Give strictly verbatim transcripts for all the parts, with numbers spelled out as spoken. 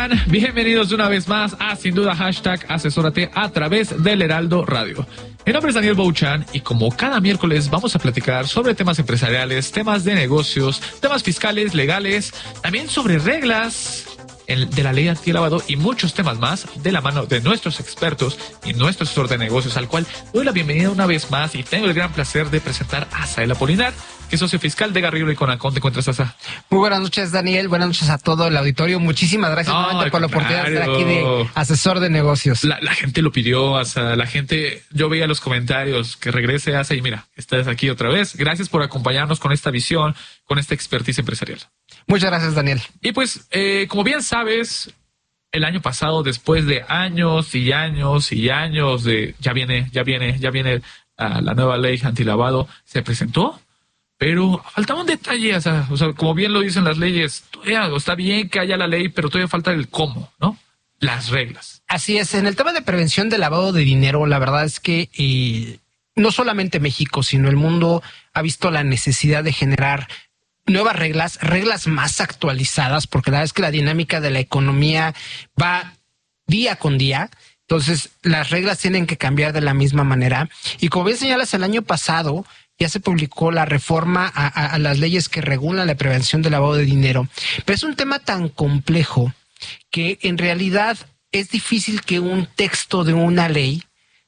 están? Bienvenidos una vez más a Sin Duda Hashtag Asesórate a través del Heraldo Radio. Mi nombre es Daniel Bouchan y como cada miércoles vamos a platicar sobre temas empresariales, temas de negocios, temas fiscales, legales, también sobre reglas de la ley antilavado y muchos temas más de la mano de nuestros expertos y nuestro asesor de negocios, al cual doy la bienvenida una vez más y tengo el gran placer de presentar a Asael Apolinar, que es socio fiscal de Garrido y Conacon. ¿Te encuentras, Asa? Muy buenas noches, Daniel. Buenas noches a todo el auditorio. Muchísimas gracias no, nuevamente por la oportunidad de estar aquí de asesor de negocios. La, la gente lo pidió, Asa. La gente, yo veía los comentarios que regrese, Asa, y mira, estás aquí otra vez. Gracias por acompañarnos con esta visión, con esta expertise empresarial. Muchas gracias, Daniel. Y pues, eh, como bien sabes, el año pasado, después de años y años y años de ya viene, ya viene, ya viene uh, la nueva ley antilavado, se presentó. Pero faltaba un detalle, o sea, o sea, como bien lo dicen las leyes, todavía está bien que haya la ley, pero todavía falta el cómo, ¿no? Las reglas. Así es, en el tema de prevención de lavado de dinero, la verdad es que eh, no solamente México, sino el mundo ha visto la necesidad de generar nuevas reglas, reglas más actualizadas, porque la verdad es que la dinámica de la economía va día con día. Entonces, las reglas tienen que cambiar de la misma manera. Y como bien señalas, el año pasado ya se publicó la reforma a, a, a las leyes que regulan la prevención del lavado de dinero. Pero es un tema tan complejo que en realidad es difícil que un texto de una ley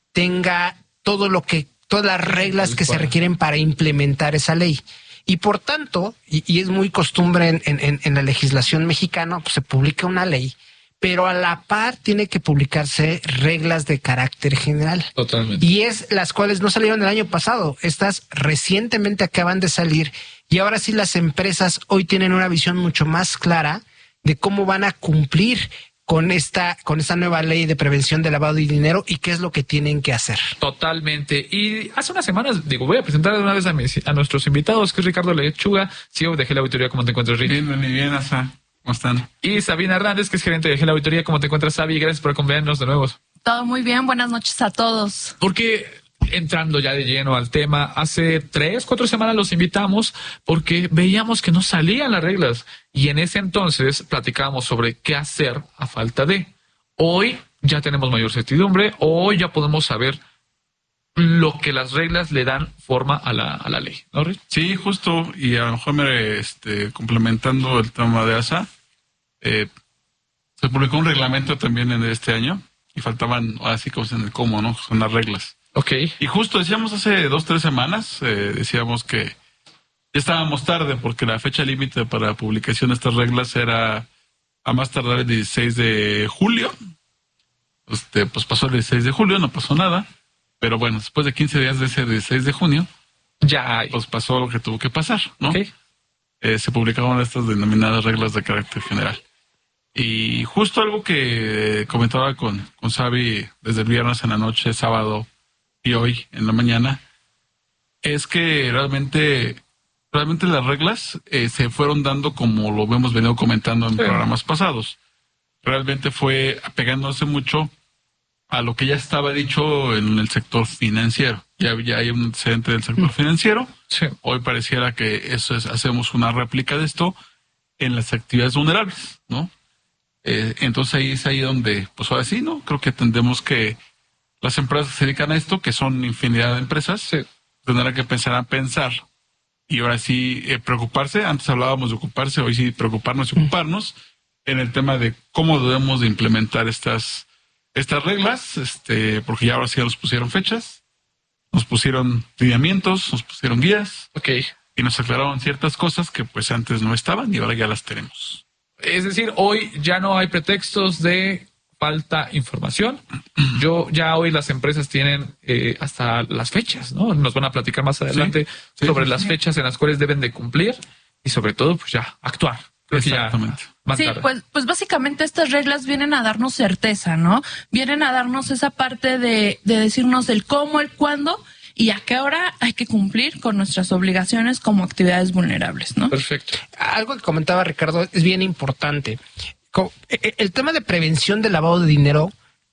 tenga todo lo que, todas las reglas que se requieren para implementar esa ley. Y por tanto, y, y es muy costumbre en, en, en la legislación mexicana, pues se publica una ley, pero a la par tiene que publicarse reglas de carácter general. Totalmente. Y es las cuales no salieron el año pasado. Estas recientemente acaban de salir y ahora sí las empresas hoy tienen una visión mucho más clara de cómo van a cumplir con esta, con esta nueva ley de prevención de lavado de dinero y qué es lo que tienen que hacer. Totalmente. Y hace unas semanas, digo, voy a presentar de una vez a, mis, a nuestros invitados, que es Ricardo Lechuga, C E O de G L Auditoría. ¿Cómo te encuentras, Rick? Bien, bien, bien, Asa. ¿Cómo están? Y Sabina Hernández, que es gerente de G L Auditoría. ¿Cómo te encuentras, Sabi? Gracias por acompañarnos de nuevo. Todo muy bien. Buenas noches a todos. Porque entrando ya de lleno al tema, hace tres, cuatro semanas los invitamos porque veíamos que no salían las reglas y en ese entonces platicábamos sobre qué hacer a falta de. Hoy ya tenemos mayor certidumbre, hoy ya podemos saber lo que las reglas le dan forma a la, a la ley, ¿no, Rich? Sí, justo, y a lo mejor me, este, complementando el tema de Asa, eh, se publicó un reglamento también en este año y faltaban, así como en el cómo, ¿no? Son las reglas. Ok. Y justo decíamos hace dos, tres semanas, eh, decíamos que ya estábamos tarde porque la fecha límite para la publicación de estas reglas era a más tardar el dieciséis de julio. Este, pues pasó el dieciséis de julio, no pasó nada. Pero bueno, después de quince días de ese dieciséis de junio, ya hay. Pues pasó lo que tuvo que pasar, ¿no? Okay. Eh, se publicaron estas denominadas reglas de carácter general. Y justo algo que comentaba con, con Xavi desde el viernes en la noche, sábado y hoy en la mañana, es que realmente, realmente las reglas eh, se fueron dando como lo hemos venido comentando en sí. programas pasados. Realmente fue apegándose mucho a lo que ya estaba dicho en el sector financiero. Ya, ya hay un antecedente del sector financiero. Sí. Hoy pareciera que eso es, hacemos una réplica de esto en las actividades vulnerables, ¿no? Eh, entonces ahí es ahí donde, pues ahora sí, ¿no? Creo que entendemos que las empresas que se dedican a esto, que son infinidad de empresas, sí. tendrán que pensar a pensar. Y ahora sí, eh, preocuparse. Antes hablábamos de ocuparse, hoy sí preocuparnos y ocuparnos en el tema de cómo debemos de implementar estas Estas reglas, este, porque ya ahora sí ya nos pusieron fechas, nos pusieron lineamientos, nos pusieron guías, okay. y nos aclararon ciertas cosas que pues antes no estaban y ahora ya las tenemos. Es decir, hoy ya no hay pretextos de falta información. Yo ya hoy las empresas tienen eh, hasta las fechas, ¿no? Nos van a platicar más adelante sí, sí, sobre sí, las sí. fechas en las cuales deben de cumplir y sobre todo pues ya actuar. Exactamente. Sí, pues, pues básicamente estas reglas vienen a darnos certeza, ¿no? Vienen a darnos esa parte de, de decirnos el cómo, el cuándo y a qué hora hay que cumplir con nuestras obligaciones como actividades vulnerables, ¿no? Perfecto. Algo que comentaba Ricardo es bien importante. El tema de prevención del lavado de dinero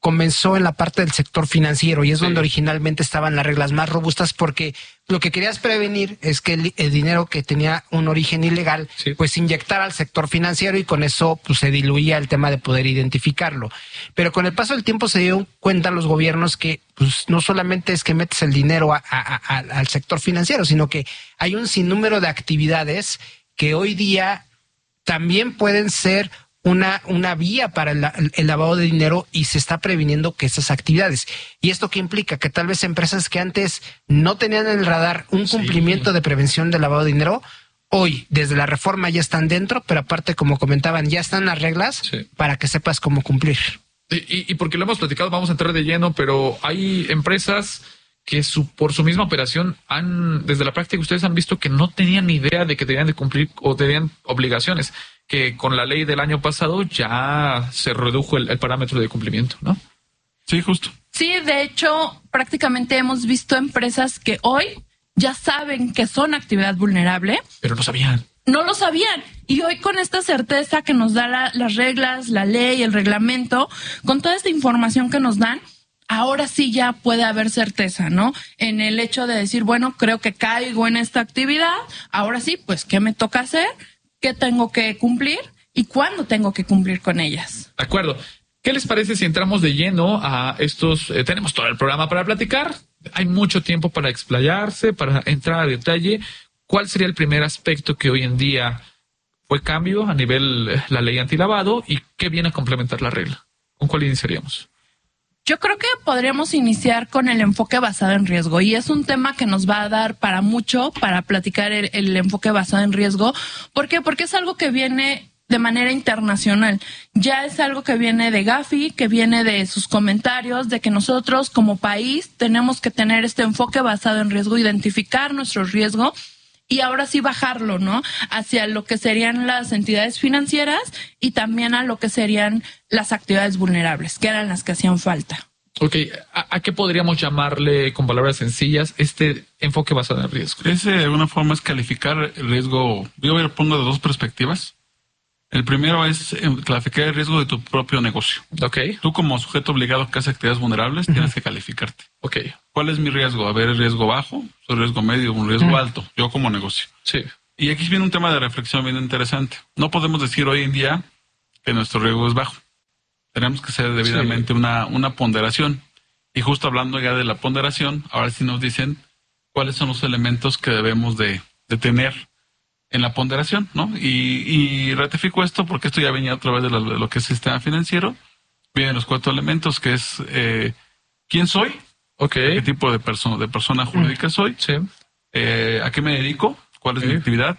comenzó en la parte del sector financiero y es Sí. donde originalmente estaban las reglas más robustas, porque lo que querías prevenir es que el, el dinero que tenía un origen ilegal, Sí. pues inyectara al sector financiero y con eso pues se diluía el tema de poder identificarlo. Pero con el paso del tiempo se dieron cuenta los gobiernos que pues no solamente es que metes el dinero a, a, a, al sector financiero, sino que hay un sinnúmero de actividades que hoy día también pueden ser una, una vía para el, el lavado de dinero, y se está previniendo que esas actividades. ¿Y esto qué implica? Que tal vez empresas que antes no tenían en el radar un Sí. cumplimiento de prevención del lavado de dinero, hoy desde la reforma ya están dentro, pero aparte, como comentaban, ya están las reglas Sí. para que sepas cómo cumplir. Y, y, y porque lo hemos platicado, vamos a entrar de lleno, pero hay empresas que su, por su misma operación han, desde la práctica, ustedes han visto que no tenían ni idea de que tenían de cumplir o tenían obligaciones, que con la ley del año pasado ya se redujo el, el parámetro de cumplimiento, ¿no? Sí, justo. Sí, de hecho, prácticamente hemos visto empresas que hoy ya saben que son actividad vulnerable, Pero no sabían. no lo sabían. Y hoy, con esta certeza que nos da la- las reglas, la ley, el reglamento, con toda esta información que nos dan, ahora sí ya puede haber certeza, ¿no? En el hecho de decir, bueno, creo que caigo en esta actividad, ahora sí, pues, ¿qué me toca hacer? ¿Qué tengo que cumplir? ¿Y cuándo tengo que cumplir con ellas? De acuerdo. ¿Qué les parece si entramos de lleno a estos? Eh, tenemos todo el programa para platicar. Hay mucho tiempo para explayarse, para entrar a detalle. ¿Cuál sería el primer aspecto que hoy en día fue cambio a nivel eh, la ley antilavado y qué viene a complementar la regla? ¿Con cuál iniciaríamos? Yo creo que podríamos iniciar con el enfoque basado en riesgo, y es un tema que nos va a dar para mucho, para platicar el, el enfoque basado en riesgo. ¿Por qué? Porque es algo que viene de manera internacional. Ya es algo que viene de Gafi, que viene de sus comentarios, de que nosotros como país tenemos que tener este enfoque basado en riesgo, identificar nuestro riesgo y ahora sí bajarlo, ¿no? Hacia lo que serían las entidades financieras y también a lo que serían las actividades vulnerables, que eran las que hacían falta. Ok, ¿a, a qué podríamos llamarle con palabras sencillas este enfoque basado en el riesgo? Ese de alguna forma es calificar el riesgo. Yo lo pongo de dos perspectivas. El primero es eh, clasificar el riesgo de tu propio negocio. Ok, Tú, como sujeto obligado que hace actividades vulnerables, tienes que calificarte. ok, ¿Cuál es mi riesgo? A ver, ¿el riesgo bajo? ¿El riesgo medio? ¿Un riesgo Mm. alto? Yo como negocio. sí, Y aquí viene un tema de reflexión bien interesante. No podemos decir hoy en día que nuestro riesgo es bajo. Tenemos que hacer debidamente Sí. una, una ponderación. Y justo hablando ya de la ponderación, ahora sí nos dicen cuáles son los elementos que debemos de, de tener en la ponderación, ¿no? Y, y ratifico esto porque esto ya venía otra vez de lo, de lo que es el sistema financiero. Vienen los cuatro elementos, que es eh, quién soy, ok, qué tipo de, perso- de persona jurídica soy, sí, eh, a qué me dedico, cuál es mi Ok. actividad.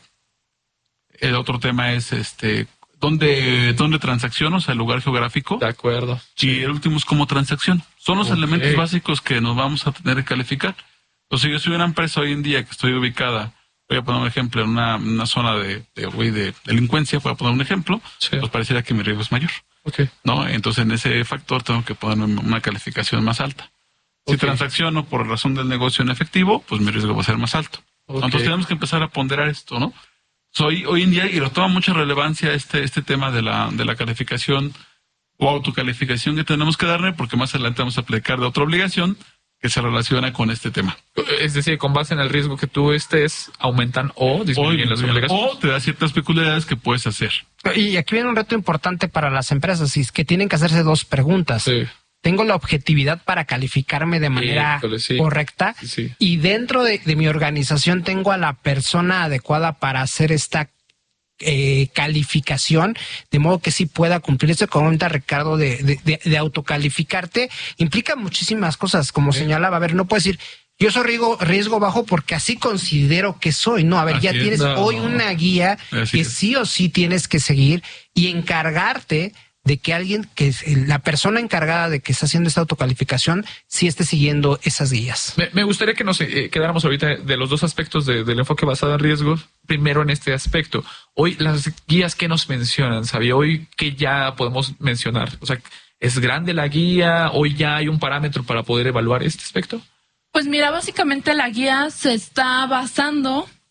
El otro tema es este dónde, dónde transacciono, o sea, el lugar geográfico. de acuerdo. Y el último es cómo transacción. Son los Ok. elementos básicos que nos vamos a tener que calificar. Entonces, si yo soy una empresa hoy en día que estoy ubicada, voy a poner un ejemplo, en una, una zona de, de, güey, de delincuencia, voy a poner un ejemplo, Sí. pues pareciera que mi riesgo es mayor, Ok, ¿no? Entonces, en ese factor tengo que poner una calificación más alta. Si Ok. transacciono por razón del negocio en efectivo, pues mi riesgo va a ser más alto. Ok. Entonces, tenemos que empezar a ponderar esto, ¿no? Soy hoy en día, y lo toma mucha relevancia este, este tema de la, de la calificación o autocalificación que tenemos que darle, porque más adelante vamos a aplicar de otra obligación que se relaciona con este tema. es decir, con base en el riesgo que tú estés, aumentan o disminuyen las obligaciones. o te da ciertas peculiaridades que puedes hacer. Y aquí viene un reto importante para las empresas, y es que tienen que hacerse dos preguntas. Sí. ¿Tengo la objetividad para calificarme de manera Híjole, sí. correcta? Sí, sí. Y dentro de, de mi organización tengo a la persona adecuada para hacer esta eh, calificación, de modo que sí pueda cumplir. Esto que comenta Ricardo de, de, de, de autocalificarte implica muchísimas cosas, como Sí. señalaba. A ver, no puedes decir, yo soy riesgo, riesgo bajo porque así considero que soy. No, a ver, Así ya es. tienes No. hoy una guía Así que es. sí o sí tienes que seguir y encargarte de que alguien, que es la persona encargada de que está haciendo esta autocalificación, sí esté siguiendo esas guías. Me, me gustaría que nos eh, quedáramos ahorita de los dos aspectos de- del enfoque basado en riesgos. Primero en este aspecto. Hoy las guías que nos mencionan, ¿sabía? Hoy que ya podemos mencionar. O sea, ¿es grande la guía? ¿Hoy ya hay un parámetro para poder evaluar este aspecto? Pues mira, básicamente la guía se está basando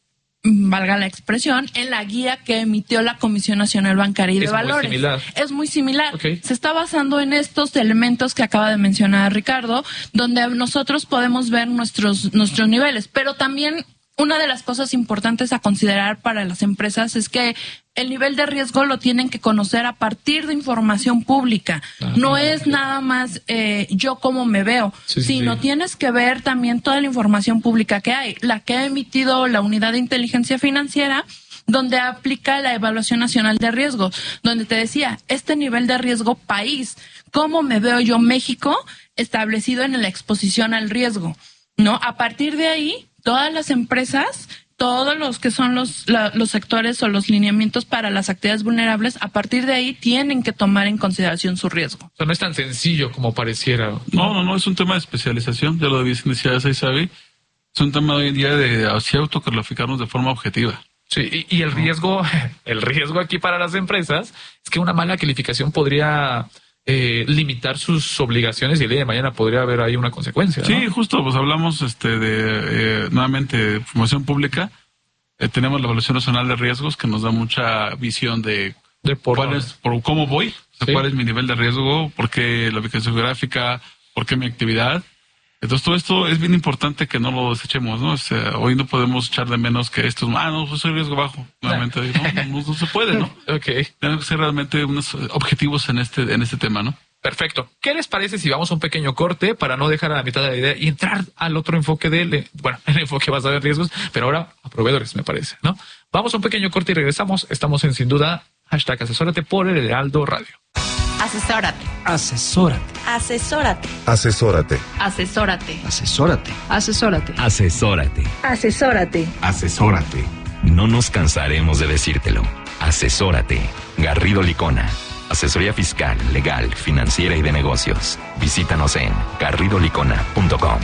valga la expresión, en la guía que emitió la Comisión Nacional Bancaria y de Es muy Valores. similar. Es muy similar. Okay. Se está basando en estos elementos que acaba de mencionar Ricardo, donde nosotros podemos ver nuestros, nuestros niveles, pero también una de las cosas importantes a considerar para las empresas es que el nivel de riesgo lo tienen que conocer a partir de información pública. Ah, no es okay. nada más eh, yo cómo me veo, sí, sino sí. tienes que ver también toda la información pública que hay, la que ha emitido la Unidad de Inteligencia Financiera, donde aplica la Evaluación Nacional de Riesgo, donde te decía, este nivel de riesgo país, ¿cómo me veo yo México establecido en la exposición al riesgo? ¿No? A partir de ahí, todas las empresas, todos los que son los, la, los sectores o los lineamientos para las actividades vulnerables, a partir de ahí tienen que tomar en consideración su riesgo. O sea, no es tan sencillo como pareciera. No, no, no, es un tema de especialización, ya lo debías iniciar, Isabi. Es un tema hoy en día de así autocalificarnos de forma objetiva. Sí, y, y el riesgo, el riesgo aquí para las empresas es que una mala calificación podría eh, limitar sus obligaciones y el día de mañana podría haber ahí una consecuencia, ¿no? Sí, justo, pues hablamos este de eh, nuevamente de información pública. Eh, tenemos la Evaluación Nacional de Riesgos que nos da mucha visión de, de por, cuál es, por cómo voy, o sea, sí. cuál es mi nivel de riesgo, por qué la ubicación geográfica, por qué mi actividad. Entonces todo esto es bien importante que no lo desechemos, ¿no? O sea, hoy no podemos echar de menos que estos, ah, no, pues soy riesgo bajo. Nuevamente, no, no, no se puede, ¿no? Okay. Tenemos que ser realmente unos objetivos en este, en este tema, ¿no? Perfecto. ¿Qué les parece si vamos a un pequeño corte para no dejar a la mitad de la idea y entrar al otro enfoque de, bueno, el enfoque basado en riesgos, pero ahora a proveedores, me parece, ¿no? Vamos a un pequeño corte y regresamos. Estamos en Sin Duda, hashtag asesórate por el Heraldo Radio. Asesórate. Asesórate. Asesórate. Asesórate. Asesórate. Asesórate. Asesórate. Asesórate. Asesórate. Asesórate. No nos cansaremos de decírtelo. Asesórate. Garrido Licona. Asesoría fiscal, legal, financiera y de negocios. Visítanos en garrido licona punto com.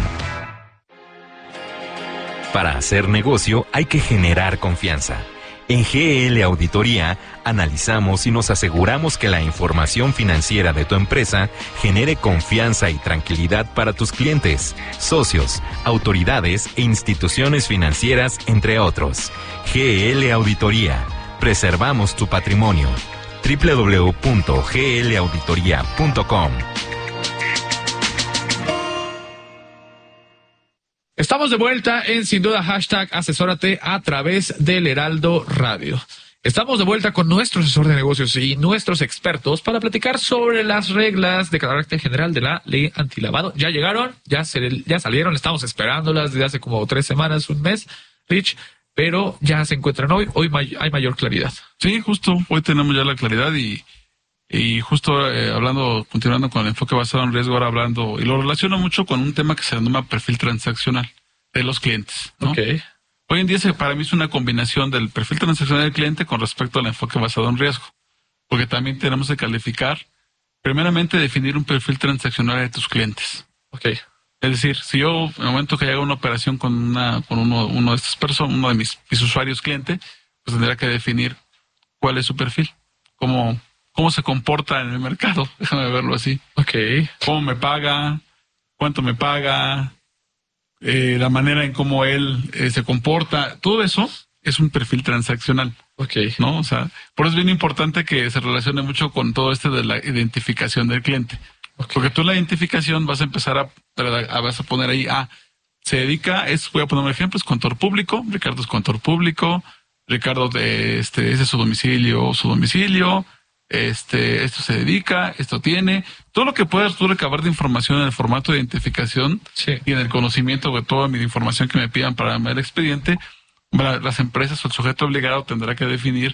Para hacer negocio hay que generar confianza. En G L Auditoría analizamos y nos aseguramos que la información financiera de tu empresa genere confianza y tranquilidad para tus clientes, socios, autoridades e instituciones financieras, entre otros. G L Auditoría. Preservamos tu patrimonio. doble u doble u doble u punto g l auditoría punto com. Estamos de vuelta en Sin Duda, hashtag asesórate a través del Heraldo Radio. Estamos de vuelta con nuestro asesor de negocios y nuestros expertos para platicar sobre las reglas de carácter general de la ley antilavado. Ya llegaron, ya, se, ya salieron, estamos esperándolas desde hace como tres semanas, un mes, Rich, pero ya se encuentran hoy, hoy may, hay mayor claridad. Sí, justo, hoy tenemos ya la claridad y, y justo eh, hablando, continuando con el enfoque basado en riesgo, ahora hablando, y lo relaciono mucho con un tema que se llama perfil transaccional de los clientes, ¿no? Okay. Hoy en día para mí es una combinación del perfil transaccional del cliente con respecto al enfoque basado en riesgo, porque también tenemos que calificar, primeramente definir un perfil transaccional de tus clientes. Okay. Es decir, si yo en el momento que haga una operación con una con uno, uno de estas personas, uno de mis, mis usuarios cliente, pues tendría que definir cuál es su perfil, cómo, cómo se comporta en el mercado, déjame verlo así. Okay. Cómo me paga, cuánto me paga, eh, la manera en cómo él eh, se comporta, todo eso es un perfil transaccional. Okay. ¿No? O sea, por eso es bien importante que se relacione mucho con todo este de la identificación del cliente. Okay. Porque tú en la identificación vas a empezar a, a vas a poner ahí, ah, se dedica, es, voy a poner un ejemplo, es contador público, Ricardo es contador público, Ricardo de este, ese es su domicilio, su domicilio, este, esto se dedica, esto tiene, todo lo que puedas tú recabar de información en el formato de identificación, sí, y en el conocimiento de toda mi información que me pidan para el expediente, las empresas o el sujeto obligado tendrá que definir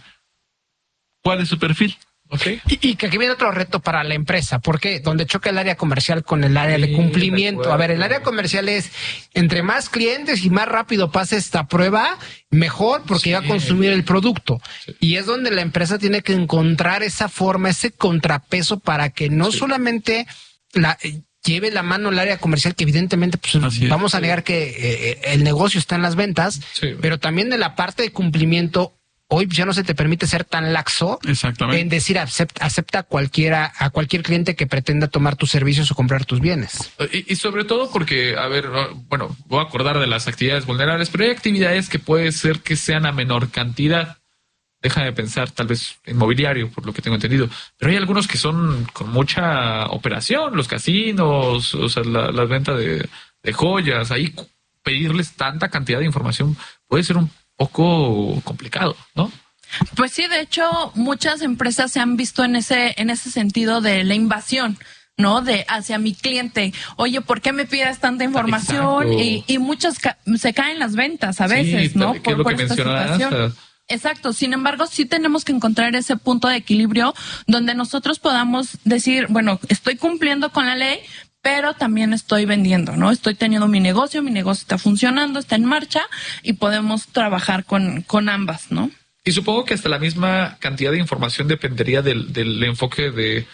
cuál es su perfil. Okay. Y, y que aquí viene otro reto para la empresa, porque donde choca el área comercial con el área sí, de cumplimiento. A ver, el área comercial es entre más clientes y más rápido pase esta prueba, mejor, porque sí, va a consumir el producto. Sí. Y es donde la empresa tiene que encontrar esa forma, ese contrapeso para que no sí, solamente la lleve la mano el área comercial, que evidentemente pues, vamos a negar que eh, el negocio está en las ventas, sí, pero también de la parte de cumplimiento hoy ya no se te permite ser tan laxo Exactamente. en decir acepta, acepta a cualquiera, a cualquier cliente que pretenda tomar tus servicios o comprar tus bienes. Y, y sobre todo porque, a ver, bueno, voy a acordar de las actividades vulnerables, pero hay actividades que puede ser que sean a menor cantidad. Deja de pensar, tal vez inmobiliario, por lo que tengo entendido. Pero hay algunos que son con mucha operación, los casinos, o sea, la, la venta de, de joyas. Ahí pedirles tanta cantidad de información puede ser un poco complicado, ¿no? Pues sí, de hecho, muchas empresas se han visto en ese, en ese sentido de la invasión, ¿no? De hacia mi cliente. Oye, ¿por qué me pides tanta información? Y, y muchas ca- se caen las ventas a veces, Sí, ¿no? que es lo que mencionabas. Exacto. Sin embargo, sí tenemos que encontrar ese punto de equilibrio donde nosotros podamos decir, bueno, estoy cumpliendo con la ley, pero también estoy vendiendo, ¿no? Estoy teniendo mi negocio, mi negocio está funcionando, está en marcha y podemos trabajar con, con ambas, ¿no? Y supongo que hasta la misma cantidad de información dependería del, del enfoque de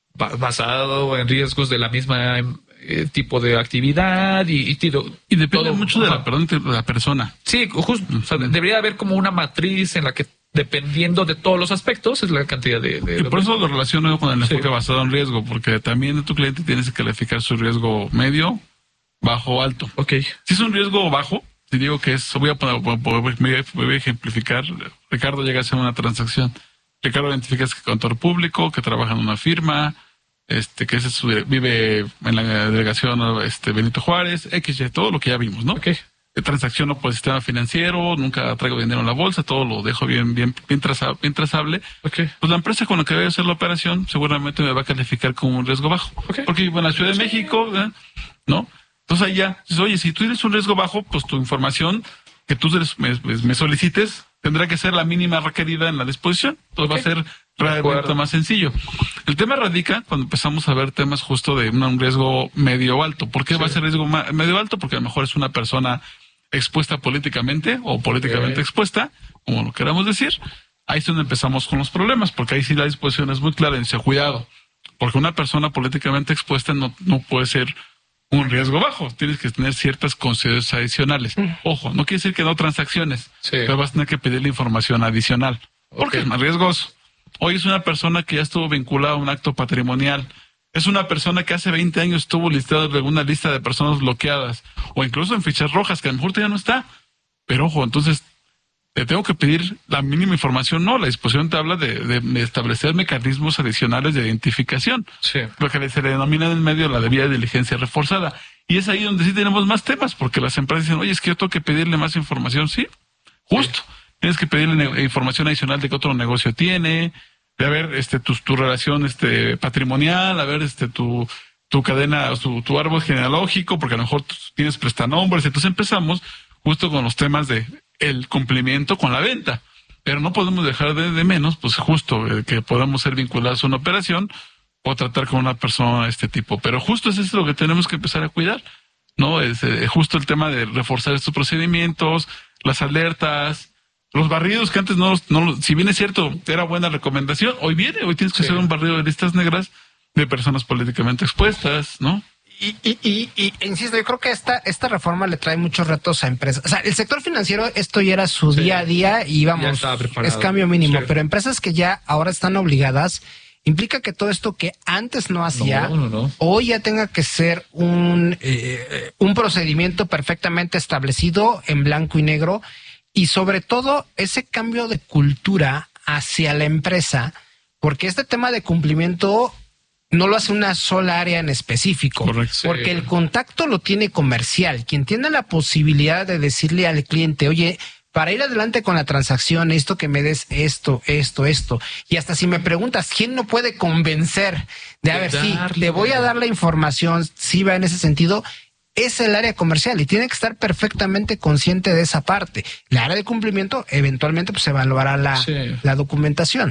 basado en riesgos de la misma eh, tipo de actividad y, y, tiro, y depende todo, mucho de la, ajá. perdón, de la persona. Sí, justo. O sea, debería haber como una matriz en la que, dependiendo de todos los aspectos, es la cantidad de... de y por eso lo relaciono con el enfoque sí. basado en riesgo, porque también tu cliente tienes que calificar su riesgo medio, bajo o alto. Ok. Si es un riesgo bajo, si digo que es, voy a poner, voy a ejemplificar, Ricardo llega a hacer una transacción. Ricardo identifica que es contador público, que trabaja en una firma, este, que ese es su, vive en la delegación este, Benito Juárez, X Y, todo lo que ya vimos, ¿no? Ok. Transacciono por el sistema financiero, nunca traigo dinero en la bolsa, todo lo dejo bien, bien, bien, traza, bien trazable. Okay. Pues la empresa con la que voy a hacer la operación seguramente me va a calificar como un riesgo bajo. Okay. Porque vivo en la Ciudad de México, ¿eh? ¿no? Entonces ahí ya, dices, oye, si tú tienes un riesgo bajo, pues tu información que tú me, me solicites tendrá que ser la mínima requerida en la disposición. Entonces okay. va a ser realmente más sencillo. El tema radica cuando empezamos a ver temas justo de un riesgo medio alto. ¿Por qué sí. va a ser riesgo medio alto? Porque a lo mejor es una persona expuesta políticamente o políticamente okay. expuesta, como lo queramos decir. Ahí es donde empezamos con los problemas, porque ahí sí la disposición es muy clara en ese cuidado. Porque una persona políticamente expuesta no, no puede ser un riesgo bajo. Tienes que tener ciertas consideraciones adicionales. Mm. Ojo, no quiere decir que no transacciones, sí. pero vas a tener que pedirle información adicional, porque okay. es más riesgoso. Hoy es una persona que ya estuvo vinculada a un acto patrimonial. Es una persona que hace veinte años estuvo listada en alguna lista de personas bloqueadas o incluso en fichas rojas, que a lo mejor ya no está. Pero ojo, entonces, ¿te tengo que pedir la mínima información? No, la disposición te habla de, de, de establecer mecanismos adicionales de identificación. Sí. Lo que se le denomina en el medio la debida diligencia reforzada. Y es ahí donde sí tenemos más temas, porque las empresas dicen, oye, es que yo tengo que pedirle más información. Sí, justo. Sí. Tienes que pedirle información adicional de qué otro negocio tiene, de a ver este tu, tu relación este patrimonial, a ver este tu tu cadena, tu, tu árbol genealógico, porque a lo mejor tienes prestanombres. Entonces empezamos justo con los temas de el cumplimiento con la venta, pero no podemos dejar de, de menos, pues justo eh, que podamos ser vinculados a una operación o tratar con una persona de este tipo. Pero justo eso es lo que tenemos que empezar a cuidar, ¿no? Es eh, justo el tema de reforzar estos procedimientos, las alertas. Los barridos que antes no, no, si bien es cierto, era buena recomendación, hoy viene, hoy tienes que sí. hacer un barrido de listas negras de personas políticamente expuestas, ¿no? Y, y, y, y insisto, yo creo que esta, esta reforma le trae muchos retos a empresas. O sea, el sector financiero, esto ya era su sí. día a día y vamos, es cambio mínimo, sí. pero empresas que ya ahora están obligadas, implica que todo esto que antes no hacía, no, no, no. hoy ya tenga que ser un, eh, un procedimiento perfectamente establecido en blanco y negro. Y sobre todo ese cambio de cultura hacia la empresa, porque este tema de cumplimiento no lo hace una sola área en específico, correcto, porque sí. el contacto lo tiene comercial. Quien tiene la posibilidad de decirle al cliente, oye, para ir adelante con la transacción, esto que me des esto, esto, esto. Y hasta si me preguntas, ¿quién no puede convencer de, a ver, sí, te voy a dar la información, si va en ese sentido? Es el área comercial y tiene que estar perfectamente consciente de esa parte. La área de cumplimiento, eventualmente, pues se evaluará la, sí. la documentación.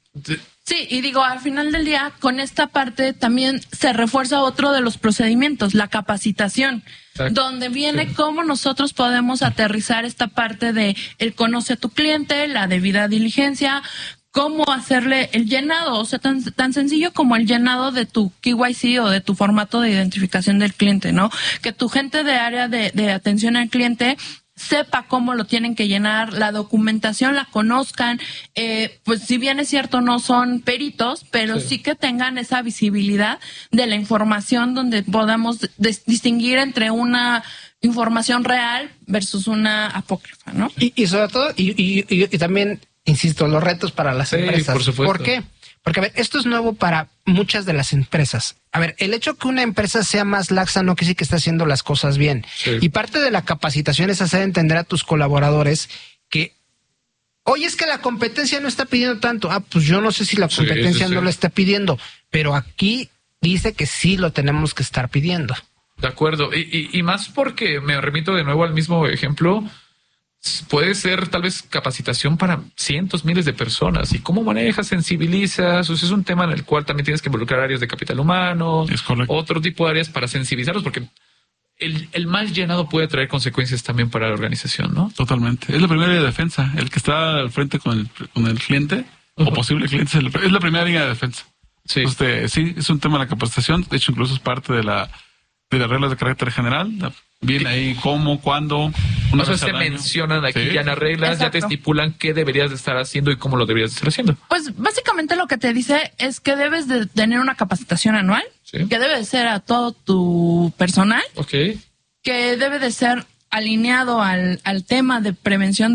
Sí, y digo, al final del día, con esta parte también se refuerza otro de los procedimientos, la capacitación, exacto. donde viene sí. cómo nosotros podemos aterrizar esta parte de el conoce a tu cliente, la debida diligencia, cómo hacerle el llenado, o sea, tan, tan sencillo como el llenado de tu K Y C o de tu formato de identificación del cliente, ¿no? Que tu gente de área de, de atención al cliente sepa cómo lo tienen que llenar, la documentación la conozcan, eh, pues si bien es cierto no son peritos, pero sí. sí que tengan esa visibilidad de la información donde podamos des- distinguir entre una información real versus una apócrifa, ¿no? Y, y sobre todo, y, y, y, y también, insisto, los retos para las sí, empresas. Por supuesto. ¿Por qué? Porque, a ver, esto es nuevo para muchas de las empresas. A ver, el hecho que una empresa sea más laxa no quiere decir que está haciendo las cosas bien. Sí. Y parte de la capacitación es hacer entender a tus colaboradores que, oye, es que la competencia no está pidiendo tanto. Ah, pues yo no sé si la Sí, competencia sí, sí. no lo está pidiendo, pero aquí dice que sí lo tenemos que estar pidiendo. De acuerdo. Y, y, y más porque me remito de nuevo al mismo ejemplo. Puede ser tal vez capacitación para cientos, miles de personas. ¿Y cómo manejas, sensibilizas? O sea, es un tema en el cual también tienes que involucrar áreas de capital humano, Es correcto. otro tipo de áreas para sensibilizarlos, porque el, el mal llenado puede traer consecuencias también para la organización, ¿no? Totalmente. Es la primera línea de defensa. El que está al frente con el, con el cliente Ujú. o posible cliente es, el- es la primera línea de defensa. Sí. Este, sí, es un tema de la capacitación. De hecho, incluso es parte de la de las reglas de carácter general. Viene ahí cómo, cuándo. Una O sea, vez se al año. mencionan aquí Sí. ya en las reglas, ya te Exacto. estipulan qué deberías de estar haciendo y cómo lo deberías de estar haciendo. Pues básicamente lo que te dice es que debes de tener una capacitación anual, Sí. que debe de ser a todo tu personal, Ok. que debe de ser alineado al, al tema de prevención